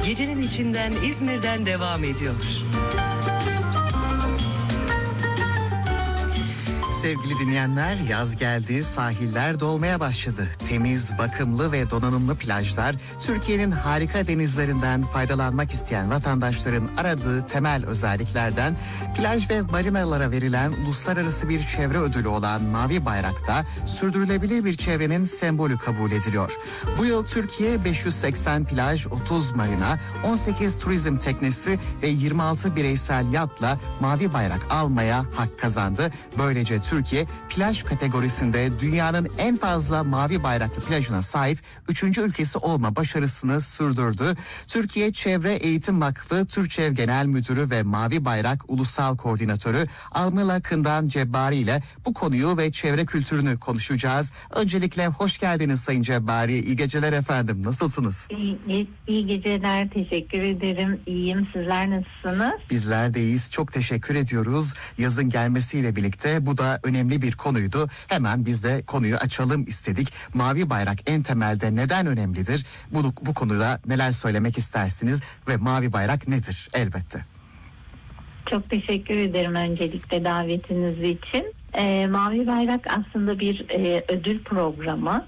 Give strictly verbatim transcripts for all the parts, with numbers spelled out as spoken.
Gecenin içinden İzmir'den devam ediyor. Sevgili dinleyenler, yaz geldi, sahiller dolmaya başladı. Temiz, bakımlı ve donanımlı plajlar, Türkiye'nin harika denizlerinden faydalanmak isteyen vatandaşların aradığı temel özelliklerden, plaj ve marinalara verilen uluslararası bir çevre ödülü olan Mavi Bayrak'ta sürdürülebilir bir çevrenin sembolü kabul ediliyor. Bu yıl Türkiye beş yüz seksen plaj, otuz marina, on sekiz turizm teknesi ve yirmi altı bireysel yatla Mavi Bayrak almaya hak kazandı. Böylece Türkiye plaj kategorisinde dünyanın en fazla mavi bayraklı plajına sahip üçüncü ülkesi olma başarısını sürdürdü. Türkiye Çevre Eğitim Vakfı Türçev Genel Müdürü ve Mavi Bayrak Ulusal Koordinatörü Almila Kından Cebbari ile bu konuyu ve çevre kültürünü konuşacağız. Öncelikle hoş geldiniz Sayın Cebbari. İyi geceler efendim. Nasılsınız? İyi, iyi, iyi geceler. Teşekkür ederim. İyiyim. Sizler nasılsınız? Bizler de iyiyiz. Çok teşekkür ediyoruz. Yazın gelmesiyle birlikte bu da önemli bir konuydu. Hemen biz de konuyu açalım istedik. Mavi Bayrak en temelde neden önemlidir? Bu, bu konuda neler söylemek istersiniz ve Mavi Bayrak nedir? Elbette. Çok teşekkür ederim öncelikle davetiniz için. Ee, Mavi Bayrak aslında bir e, ödül programı.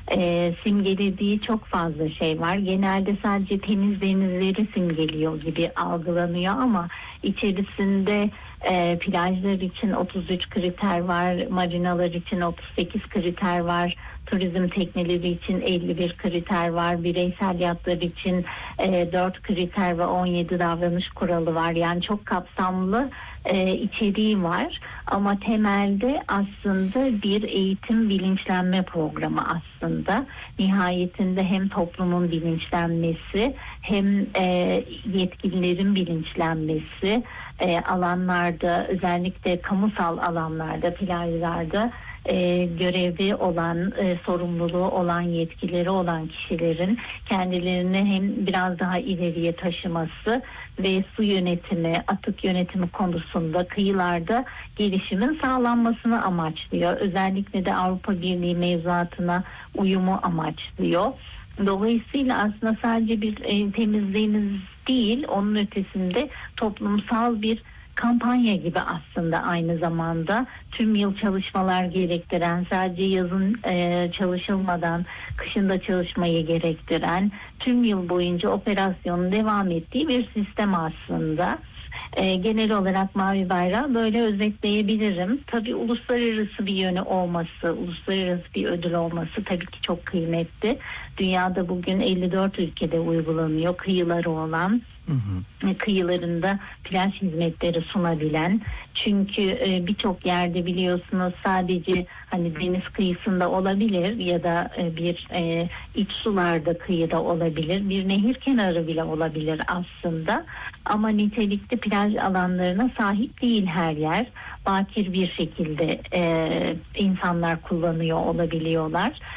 E, simgelediği çok fazla şey var. Genelde sadece temiz denizleri simgeliyor gibi algılanıyor ama içerisinde e, plajlar için otuz üç kriter var, marinalar için otuz sekiz kriter var, turizm tekneleri için elli bir kriter var, bireysel yatlar için e, dört kriter ve on yedi davranış kuralı var. Yani çok kapsamlı e, içeriği var ama temelde aslında bir eğitim bilinçlenme programı aslında. Nihayetinde hem toplumun bilinçlenmesi hem e, yetkililerin bilinçlenmesi, e, alanlarda özellikle kamusal alanlarda, plajlarda E, görevi olan, e, sorumluluğu olan, yetkileri olan kişilerin kendilerini hem biraz daha ileriye taşıması ve su yönetimi, atık yönetimi konusunda kıyılarda gelişimin sağlanmasını amaçlıyor. Özellikle de Avrupa Birliği mevzuatına uyumu amaçlıyor. Dolayısıyla aslında sadece bir e, temizliğiniz değil, onun ötesinde toplumsal bir kampanya gibi aslında aynı zamanda tüm yıl çalışmalar gerektiren, sadece yazın e, çalışılmadan kışında çalışmayı gerektiren, tüm yıl boyunca operasyonun devam ettiği bir sistem aslında. E, genel olarak Mavi Bayrağı böyle özetleyebilirim. Tabii uluslararası bir yönü olması, uluslararası bir ödül olması tabii ki çok kıymetli. Dünyada bugün elli dört ülkede uygulanıyor, kıyıları olan. Hı hı. Kıyılarında plaj hizmetleri sunabilen, çünkü e, birçok yerde biliyorsunuz sadece hani deniz kıyısında olabilir ya da e, bir e, iç sularda kıyıda olabilir, bir nehir kenarı bile olabilir aslında, ama nitelikli plaj alanlarına sahip değil her yer. Bakir bir şekilde e, insanlar kullanıyor olabiliyorlar.